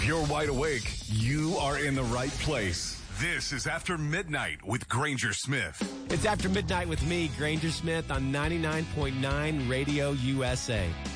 If you're wide awake, you are in the right place. This is After Midnight with Granger Smith. It's After Midnight with me, Granger Smith, on 99.9 Radio USA.